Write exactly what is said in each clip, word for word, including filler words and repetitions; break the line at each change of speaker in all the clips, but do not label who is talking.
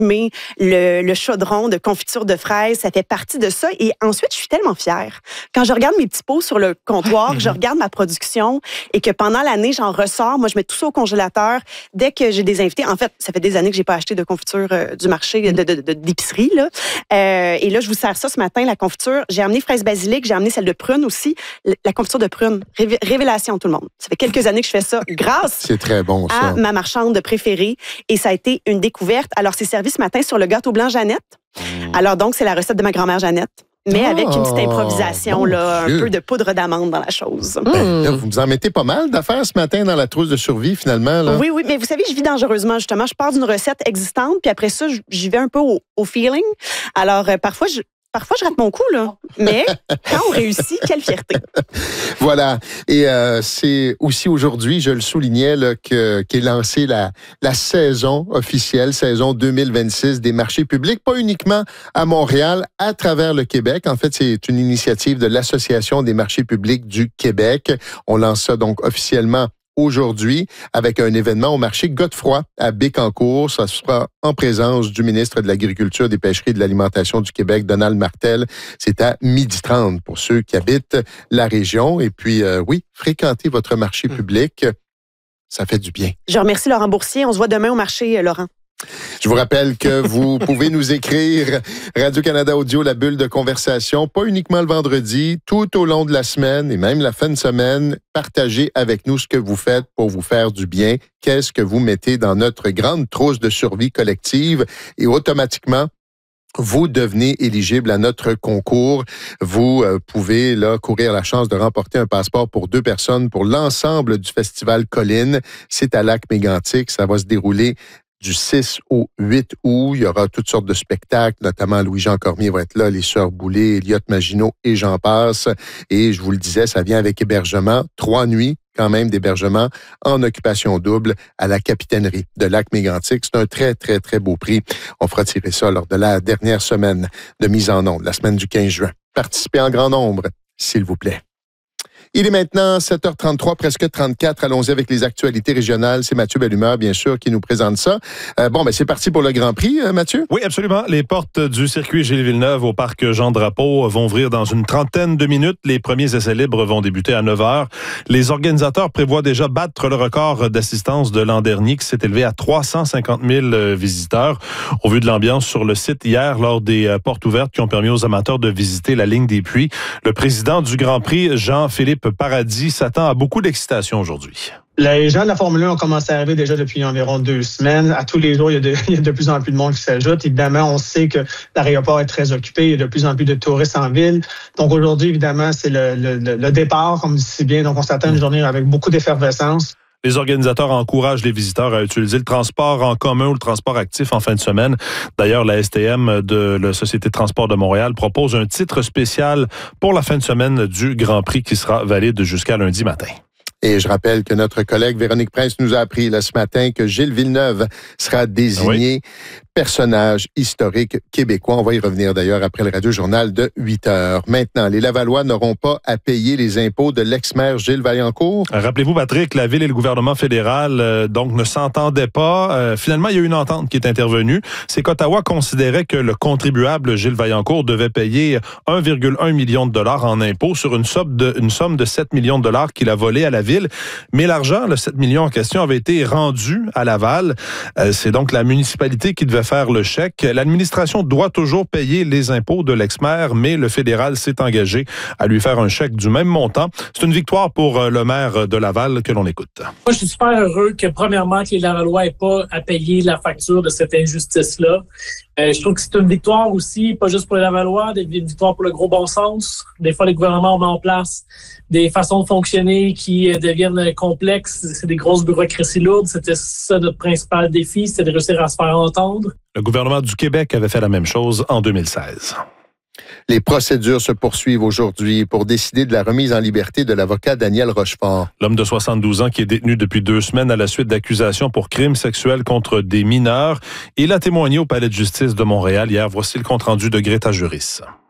rythmé, le, le chaudron de confiture de fraises, ça fait partie de ça. Et ensuite, je suis tellement fière. Quand je regarde mes petits pots sur le comptoir, je regarde ma production et que pendant l'année, j'en ressors. Moi, je mets tout ça au congélateur. Dès que j'ai des invités, en fait, ça fait des années que j'ai pas acheté de confiture euh, du marché, de, de, de, d'épicerie, là. Euh, et là, je vous sers ça ce matin, la confiture. J'ai amené fraise basilic, j'ai amené celle de prune aussi. La confiture de prune. Révé- révélation, tout le monde. Ça fait quelques années que je fais ça grâce
C'est très bon, ça.
à ma marchande préférée. Et ça a été une découverte. Alors, c'est servi ce matin sur le gâteau blanc Jeannette. Mmh. Alors, donc, c'est la recette de ma grand-mère Jeannette. Mais avec une petite improvisation,
oh,
là, un
Dieu.
peu de poudre d'amande dans la chose.
Ben, là, vous nous en mettez pas mal d'affaires ce matin dans la trousse de survie, finalement. Là.
Oui, oui, mais vous savez, je vis dangereusement, justement. Je pars d'une recette existante, puis après ça, j'y vais un peu au, au feeling. Alors, euh, parfois, je... Parfois, je rate mon coup, là. Mais quand on réussit, quelle fierté.
Voilà. Et euh, c'est aussi aujourd'hui, je le soulignais, là, que, qu'est lancée la, la saison officielle, saison deux mille vingt-six des marchés publics, pas uniquement à Montréal, à travers le Québec. En fait, c'est une initiative de l'Association des marchés publics du Québec. On lance ça donc officiellement aujourd'hui avec un événement au marché Godefroy à Bécancour. Ça sera en présence du ministre de l'Agriculture, des Pêcheries et de l'Alimentation du Québec, Donald Martel. C'est à midi trente pour ceux qui habitent la région. Et puis, euh, oui, fréquentez votre marché public. Ça fait du bien.
Je remercie Laurent Boursier. On se voit demain au marché, Laurent.
Je vous rappelle que vous pouvez nous écrire Radio-Canada Audio, la bulle de conversation, pas uniquement le vendredi, tout au long de la semaine et même la fin de semaine. Partagez avec nous ce que vous faites pour vous faire du bien. Qu'est-ce que vous mettez dans notre grande trousse de survie collective et automatiquement, vous devenez éligible à notre concours. Vous euh, pouvez là courir la chance de remporter un passeport pour deux personnes pour l'ensemble du Festival Colline. C'est à Lac-Mégantic. Ça va se dérouler du six au huit août. Il y aura toutes sortes de spectacles, notamment Louis-Jean Cormier va être là, les Sœurs Boulay, Elliot Maginot et j'en passe. Et je vous le disais, ça vient avec hébergement. Trois nuits quand même d'hébergement en occupation double à la capitainerie de Lac-Mégantic. C'est un très, très, très beau prix. On fera tirer ça lors de la dernière semaine de mise en onde, la semaine du quinze juin. Participez en grand nombre, s'il vous plaît. Il est maintenant sept heures trente-trois, presque trente-quatre. Allons-y avec les actualités régionales. C'est Mathieu Bellumeur, bien sûr, qui nous présente ça. Euh, bon, ben c'est parti pour le Grand Prix, euh, Mathieu?
Oui, absolument. Les portes du circuit Gilles Villeneuve au parc Jean-Drapeau vont ouvrir dans une trentaine de minutes. Les premiers essais libres vont débuter à neuf heures. Les organisateurs prévoient déjà battre le record d'assistance de l'an dernier qui s'est élevé à trois cent cinquante mille visiteurs. Au vu de l'ambiance sur le site hier lors des portes ouvertes qui ont permis aux amateurs de visiter la ligne des puits, le président du Grand Prix, Jean-Philippe Paradis, s'attend à beaucoup d'excitation aujourd'hui.
Les gens de la Formule un ont commencé à arriver déjà depuis environ deux semaines. À tous les jours, il y a de, il y a de plus en plus de monde qui s'ajoute. Évidemment, on sait que l'aéroport est très occupé. Il y a de plus en plus de touristes en ville. Donc aujourd'hui, évidemment, c'est le, le, le départ, comme dit si bien. Donc on s'attend à une journée avec beaucoup d'effervescence.
Les organisateurs encouragent les visiteurs à utiliser le transport en commun ou le transport actif en fin de semaine. D'ailleurs, la S T M de la Société de transport de Montréal propose un titre spécial pour la fin de semaine du Grand Prix qui sera valide jusqu'à lundi matin.
Et je rappelle que notre collègue Véronique Prince nous a appris là, ce matin que Gilles Villeneuve sera désigné oui. personnage historique québécois. On va y revenir d'ailleurs après le radio-journal de huit heures. Maintenant, les Lavallois n'auront pas à payer les impôts de l'ex-maire Gilles Vaillancourt.
Rappelez-vous, Patrick, la Ville et le gouvernement fédéral euh, donc ne s'entendaient pas. Euh, finalement, il y a eu une entente qui est intervenue. C'est qu'Ottawa considérait que le contribuable Gilles Vaillancourt devait payer un virgule un million de dollars en impôts sur une somme de, une somme de sept millions de dollars qu'il a volé à la Ville. Mais l'argent, le sept millions en question, avait été rendu à Laval. Euh, c'est donc la municipalité qui devait faire le chèque. L'administration doit toujours payer les impôts de l'ex-maire, mais le fédéral s'est engagé à lui faire un chèque du même montant. C'est une victoire pour le maire de Laval que l'on écoute.
Moi, je suis super heureux que, premièrement, que les Lavallois n'aient pas à payer la facture de cette injustice-là. Euh, je trouve que c'est une victoire aussi, pas juste pour les Lavallois, une victoire pour le gros bon sens. Des fois, les gouvernements mettent en place des façons de fonctionner qui deviennent complexes. C'est des grosses bureaucraties lourdes. C'était ça notre principal défi, c'était de réussir à se faire entendre.
Le gouvernement du Québec avait fait la même chose en deux mille seize.
Les procédures se poursuivent aujourd'hui pour décider de la remise en liberté de l'avocat Daniel Rochefort.
L'homme de soixante-douze ans qui est détenu depuis deux semaines à la suite d'accusations pour crimes sexuels contre des mineurs. Il a témoigné au Palais de justice de Montréal hier. Voici le compte-rendu de Greta Juris.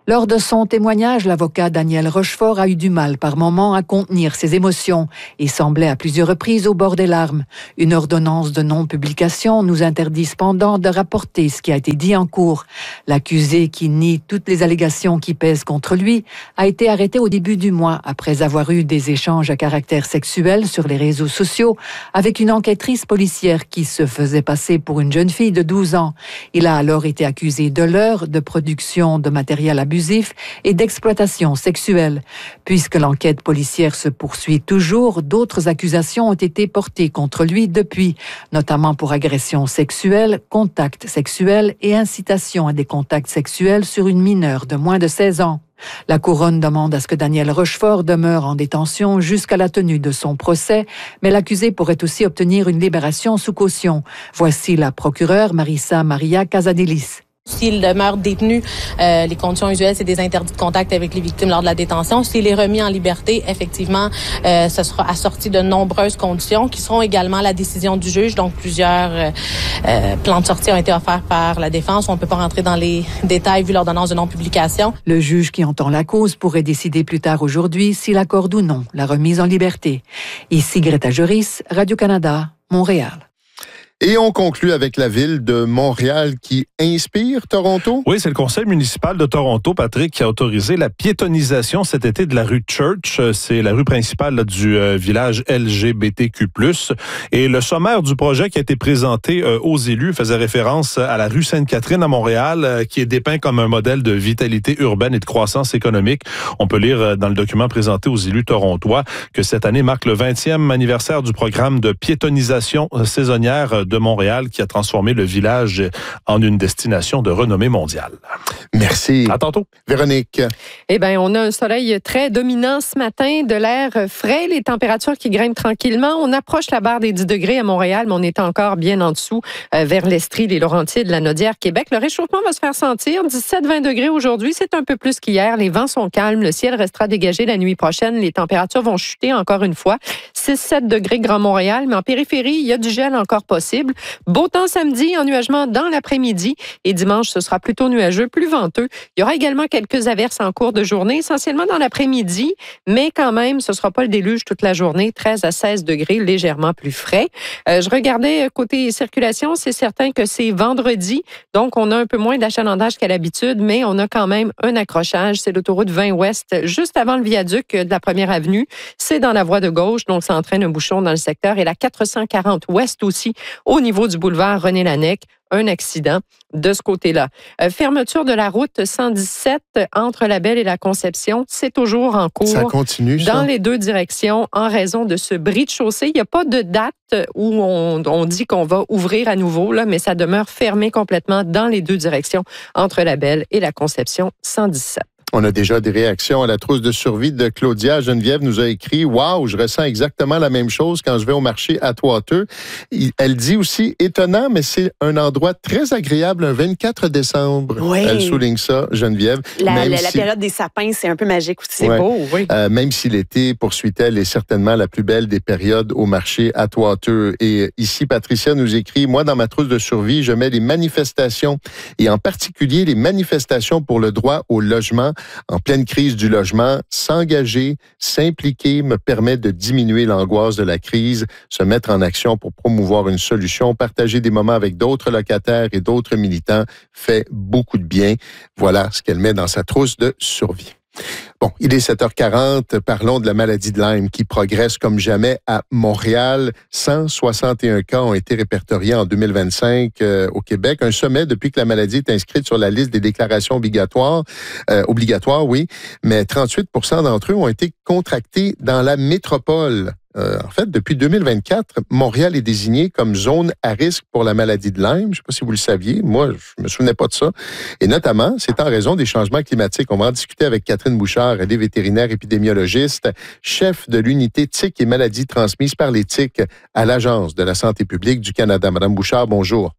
Lors de son témoignage, l'avocat Daniel Rochefort a eu du mal par moments à contenir ses émotions et semblait à plusieurs reprises au bord des larmes. Une ordonnance de non-publication nous interdit cependant de rapporter ce qui a été dit en cours. L'accusé, qui nie toutes les allégations qui pèsent contre lui, a été arrêté au début du mois après avoir eu des échanges à caractère sexuel sur les réseaux sociaux avec une enquêtrice policière qui se faisait passer pour une jeune fille de douze ans. Il a alors été accusé de leurre, de production de matériel abusif et d'exploitation sexuelle. Puisque l'enquête policière se poursuit toujours, d'autres accusations ont été portées contre lui depuis, notamment pour agression sexuelle, contact sexuel et incitation à des contacts sexuels sur une mineure de moins de seize ans. La couronne demande à ce que Daniel Rochefort demeure en détention jusqu'à la tenue de son procès, mais l'accusé pourrait aussi obtenir une libération sous caution. Voici la procureure Marissa Maria Casadelis.
S'il demeure détenu, euh, les conditions usuelles, c'est des interdits de contact avec les victimes lors de la détention. S'il est remis en liberté, effectivement, euh, ce sera assorti de nombreuses conditions qui seront également la décision du juge. Donc, plusieurs euh, euh, plans de sortie ont été offerts par la défense. On ne peut pas rentrer dans les détails vu l'ordonnance de non-publication.
Le juge qui entend la cause pourrait décider plus tard aujourd'hui s'il accorde ou non la remise en liberté. Ici Greta Joris, Radio-Canada, Montréal.
Et on conclut avec la ville de Montréal qui inspire Toronto.
Oui, c'est le conseil municipal de Toronto, Patrick, qui a autorisé la piétonisation cet été de la rue Church. C'est la rue principale là, du euh, village L G B T Q plus. Et le sommaire du projet qui a été présenté euh, aux élus faisait référence à la rue Sainte-Catherine à Montréal, euh, qui est dépeint comme un modèle de vitalité urbaine et de croissance économique. On peut lire euh, dans le document présenté aux élus torontois que cette année marque le vingtième anniversaire du programme de piétonisation saisonnière de Montréal qui a transformé le village en une destination de renommée mondiale.
Merci.
À tantôt.
Véronique.
Eh bien, on a un soleil très dominant ce matin, de l'air frais, les températures qui grimpent tranquillement. On approche la barre des dix degrés à Montréal, mais on est encore bien en dessous euh, vers l'Estrie, les Laurentides, la Naudière, Québec. Le réchauffement va se faire sentir. dix-sept à vingt degrés aujourd'hui, c'est un peu plus qu'hier. Les vents sont calmes, le ciel restera dégagé la nuit prochaine. Les températures vont chuter encore une fois. six à sept degrés Grand Montréal, mais en périphérie, il y a du gel encore possible. Beau temps samedi, ennuagement dans l'après-midi. Et dimanche, ce sera plutôt nuageux, plus venteux. Il y aura également quelques averses en cours de journée, essentiellement dans l'après-midi, mais quand même, ce ne sera pas le déluge toute la journée. treize à seize degrés, légèrement plus frais. Euh, je regardais côté circulation, c'est certain que c'est vendredi, donc on a un peu moins d'achalandage qu'à l'habitude, mais on a quand même un accrochage. C'est l'autoroute vingt Ouest, juste avant le viaduc de la première avenue. C'est dans la voie de gauche, donc ça entraîne un bouchon dans le secteur. Et la quatre cent quarante Ouest aussi, au niveau du boulevard René-Lannec, un accident de ce côté-là. Euh, fermeture de la route cent dix-sept entre la Belle et la Conception, c'est toujours en cours.
Ça continue, ça?
Dans les deux directions, en raison de ce bris de chaussée. Il n'y a pas de date où on, on dit qu'on va ouvrir à nouveau, là, mais ça demeure fermé complètement dans les deux directions entre la Belle et la Conception cent dix-sept.
On a déjà des réactions à la trousse de survie de Claudia. Geneviève nous a écrit « Wow, je ressens exactement la même chose quand je vais au marché à Toiteux ». Elle dit aussi « Étonnant, mais c'est un endroit très agréable un vingt-quatre décembre ».
Oui.
Elle souligne ça, Geneviève.
La,
même
la,
si...
la période des sapins, c'est un peu magique aussi.
C'est
ouais.
beau, oui.
Euh, même si l'été, poursuit-elle, est certainement la plus belle des périodes au marché à Toiteux. Et ici, Patricia nous écrit « Moi, dans ma trousse de survie, je mets les manifestations et en particulier les manifestations pour le droit au logement. En pleine crise du logement, s'engager, s'impliquer me permet de diminuer l'angoisse de la crise, se mettre en action pour promouvoir une solution, partager des moments avec d'autres locataires et d'autres militants fait beaucoup de bien. » Voilà ce qu'elle met dans sa trousse de survie. Bon, il est sept heures quarante. Parlons de la maladie de Lyme qui progresse comme jamais à Montréal. cent soixante et un cas ont été répertoriés en deux mille vingt-cinq euh, au Québec. Un sommet depuis que la maladie est inscrite sur la liste des déclarations obligatoires. Euh, obligatoires, oui. Mais trente-huit pour cent d'entre eux ont été contractés dans la métropole. Euh, en fait, depuis deux mille vingt-quatre, Montréal est désigné comme zone à risque pour la maladie de Lyme. Je ne sais pas si vous le saviez. Moi, je me souvenais pas de ça. Et notamment, c'est en raison des changements climatiques. On va en discuter avec Catherine Bouchard, elle est vétérinaire épidémiologiste, chef de l'unité tiques et maladies transmises par les tiques à l'Agence de la santé publique du Canada. Madame Bouchard, bonjour.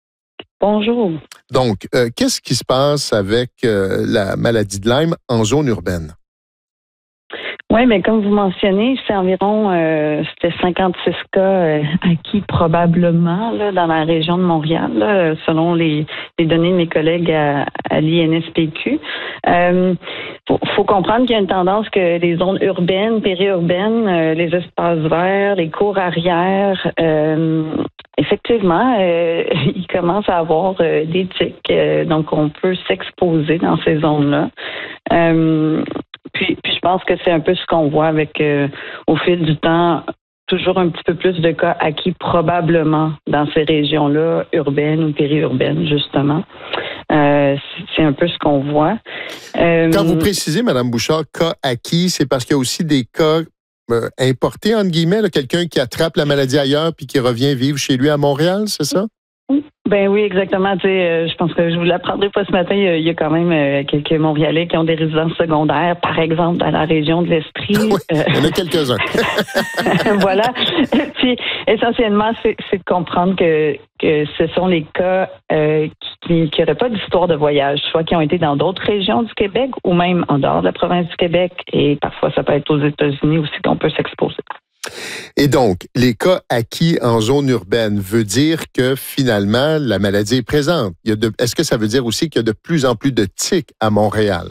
Bonjour.
Donc, euh, qu'est-ce qui se passe avec euh, la maladie de Lyme en zone urbaine?
Oui, mais comme vous mentionnez, c'est environ euh, c'était cinquante-six cas euh, acquis probablement là, dans la région de Montréal, là, selon les, les données de mes collègues à, à l'I N S P Q. Euh, faut, faut comprendre qu'il y a une tendance que les zones urbaines, périurbaines, euh, les espaces verts, les cours arrière, euh, effectivement, euh, il commence à avoir euh, des tiques, euh, donc on peut s'exposer dans ces zones-là. Euh, Puis, puis je pense que c'est un peu ce qu'on voit avec, euh, au fil du temps, toujours un petit peu plus de cas acquis probablement dans ces régions-là, urbaines ou périurbaines, justement. Euh, c'est un peu ce qu'on voit. Euh,
Quand vous précisez, Mme Bouchard, cas acquis, c'est parce qu'il y a aussi des cas euh, importés, entre guillemets, là, quelqu'un qui attrape la maladie ailleurs puis qui revient vivre chez lui à Montréal, c'est ça?
Ben oui, exactement. Tu sais, euh, je pense que je vous l'apprendrai pas ce matin. Il y a, il y a quand même euh, quelques Montréalais qui ont des résidences secondaires, par exemple, dans la région de l'Estrie.
Oui,
euh,
il y en a quelques-uns.
Voilà. Puis, essentiellement, c'est, c'est de comprendre que, que ce sont les cas euh, qui n'auraient pas d'histoire de voyage, soit qui ont été dans d'autres régions du Québec ou même en dehors de la province du Québec. Et parfois, ça peut être aux États-Unis aussi qu'on peut s'exposer.
Et donc, les cas acquis en zone urbaine veut dire que finalement, la maladie est présente. Il y a de, est-ce que ça veut dire aussi qu'il y a de plus en plus de tiques à Montréal?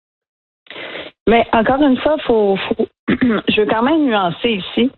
Mais encore une fois, faut, faut je veux quand même nuancer ici.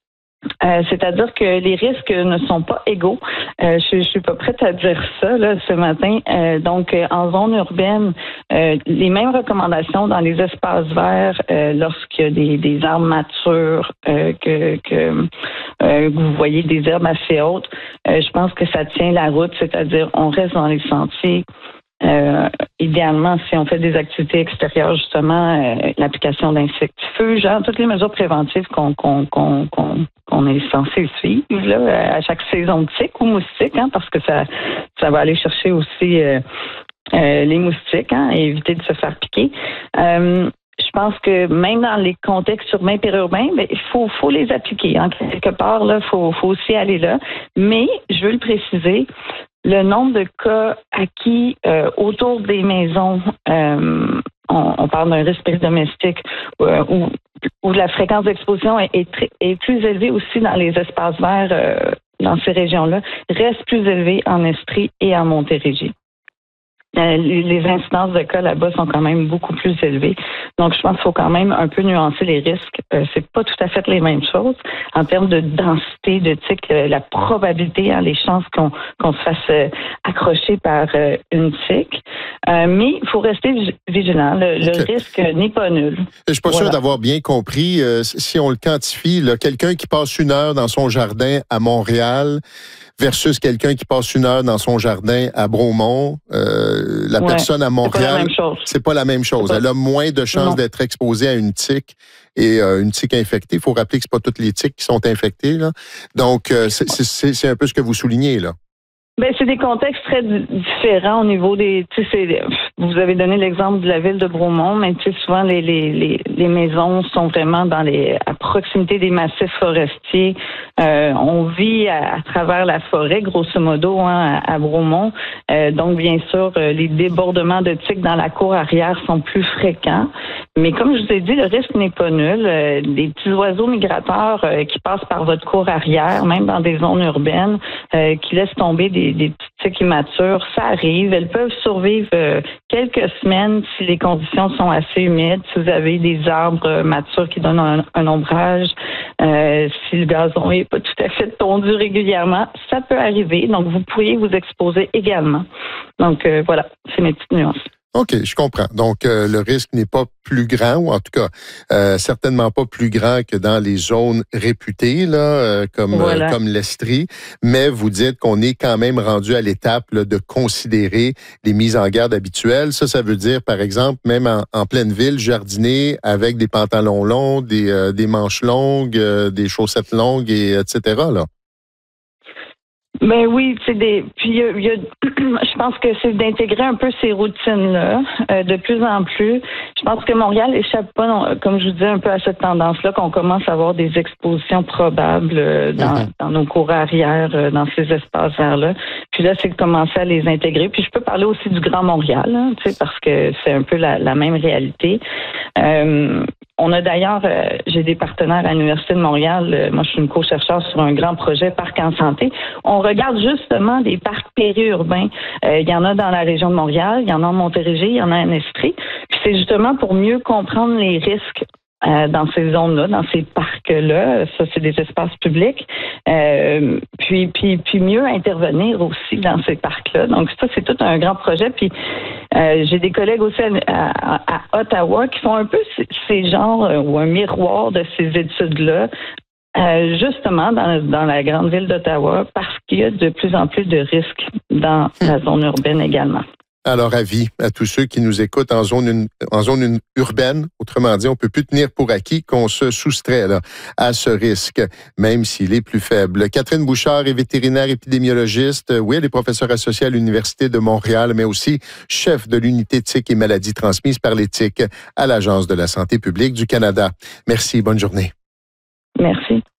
Euh, c'est-à-dire que les risques ne sont pas égaux. Euh, je, je suis pas prête à dire ça là ce matin. Euh, donc, euh, en zone urbaine, euh, les mêmes recommandations dans les espaces verts euh, lorsqu'il y a des, des arbres matures, euh, que, que euh, vous voyez des herbes assez hautes. Euh, je pense que ça tient la route, c'est-à-dire on reste dans les sentiers. Euh, idéalement, si on fait des activités extérieures, justement, euh, l'application d'insectifuges, genre toutes les mesures préventives qu'on qu'on qu'on qu'on, qu'on est censé suivre là, à chaque saison de tiques ou moustiques, hein, parce que ça ça va aller chercher aussi euh, euh, les moustiques, hein, et éviter de se faire piquer. Euh, Je pense que même dans les contextes urbains, périurbains, ben, il faut, faut les appliquer. Hein. Quelque part, là, faut, faut aussi aller là. Mais, je veux le préciser, le nombre de cas acquis euh, autour des maisons, euh, on, on parle d'un risque domestique, euh, où, où la fréquence d'exposition est, est, très, est plus élevée aussi dans les espaces verts, euh, dans ces régions-là, reste plus élevée en Estrie et en Montérégie. Euh, les incidences de cas là-bas sont quand même beaucoup plus élevées. Donc, je pense qu'il faut quand même un peu nuancer les risques. Euh, c'est pas tout à fait les mêmes choses. En termes de densité de tiques, euh, la probabilité, hein, les chances qu'on, qu'on se fasse euh, accrocher par euh, une tique. Euh, mais il faut rester vigilant. Le, okay. le risque n'est pas nul.
Je suis pas voilà. sûr d'avoir bien compris. Euh, si on le quantifie, là, quelqu'un qui passe une heure dans son jardin à Montréal versus quelqu'un qui passe une heure dans son jardin à Bromont, euh, la ouais, personne à Montréal, c'est pas la même chose. Elle a moins de chances non. d'être exposée à une tique et euh, une tique infectée. Il faut rappeler que c'est pas toutes les tiques qui sont infectées, là. Donc, euh, c'est, c'est, c'est un peu ce que vous soulignez, là.
Ben c'est des contextes très différents au niveau des. Tu sais, vous avez donné l'exemple de la ville de Bromont, mais tu sais souvent les les les, les maisons sont vraiment dans les à proximité des massifs forestiers. Euh, on vit à, à travers la forêt, grosso modo, hein, à, à Bromont. Euh, donc bien sûr, les débordements de tiques dans la cour arrière sont plus fréquents. Mais comme je vous ai dit, le risque n'est pas nul. Euh, des petits oiseaux migrateurs euh, qui passent par votre cour arrière, même dans des zones urbaines, euh, qui laissent tomber des des petites tiques immatures, ça arrive. Elles peuvent survivre euh, quelques semaines si les conditions sont assez humides, si vous avez des arbres matures qui donnent un, un ombrage, euh, si le gazon n'est pas tout à fait tondu régulièrement, ça peut arriver. Donc, vous pourriez vous exposer également. Donc, euh, voilà, c'est mes petites nuances.
OK, je comprends. Donc, euh, le risque n'est pas plus grand, ou en tout cas, euh, certainement pas plus grand que dans les zones réputées, là, euh, comme, voilà. euh, comme l'Estrie. Mais vous dites qu'on est quand même rendu à l'étape là, de considérer les mises en garde habituelles. Ça, ça veut dire, par exemple, même en, en pleine ville, jardiner avec des pantalons longs, des, euh, des manches longues, euh, des chaussettes longues, et, et cetera, là.
Ben oui, c'est des. Puis il y a, y a je pense que c'est d'intégrer un peu ces routines-là euh, de plus en plus. Je pense que Montréal échappe pas, non, comme je vous disais, un peu à cette tendance-là qu'on commence à avoir des expositions probables euh, dans, mm-hmm. dans nos cours arrière, euh, dans ces espaces verts-là. Puis là, c'est de commencer à les intégrer. Puis je peux parler aussi du Grand Montréal, hein, tu sais, parce que c'est un peu la, la même réalité. Euh, On a d'ailleurs, euh, j'ai des partenaires à l'Université de Montréal. Euh, moi, je suis une co-chercheure sur un grand projet Parc en santé. On regarde justement des parcs périurbains. Euh, il y en a dans la région de Montréal, il y en a en Montérégie, il y en a en Estrie. Puis c'est justement pour mieux comprendre les risques euh, dans ces zones-là, dans ces parcs-là. Ça, c'est des espaces publics. Euh, puis, puis, puis mieux intervenir aussi dans ces parcs-là. Donc ça, c'est tout un grand projet. Puis Euh, j'ai des collègues aussi à, à, à Ottawa qui font un peu ces, ces genres euh, ou un miroir de ces études-là, euh, justement dans, dans la grande ville d'Ottawa, parce qu'il y a de plus en plus de risques dans la zone urbaine également.
Alors, avis à tous ceux qui nous écoutent en zone, en zone urbaine. Autrement dit, on peut plus tenir pour acquis qu'on se soustrait là, à ce risque, même s'il est plus faible. Catherine Bouchard est vétérinaire épidémiologiste. Oui, elle est professeure associée à l'Université de Montréal, mais aussi chef de l'unité éthique et maladies transmises par l'éthique à l'Agence de la santé publique du Canada. Merci, bonne journée.
Merci.